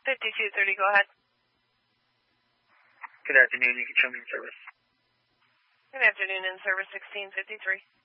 5230, go ahead. Good afternoon, you can show me in service. Good afternoon, in service 1653.